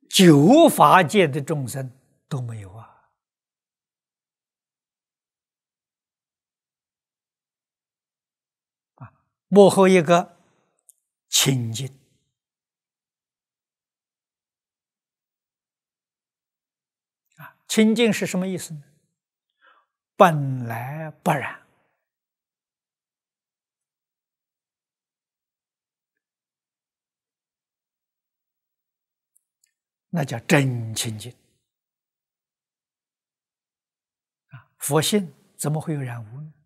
九法界的众生都没有啊！幕后一个清净清净是什么意思呢？本来不然。那叫真清净佛性怎么会有染污呢？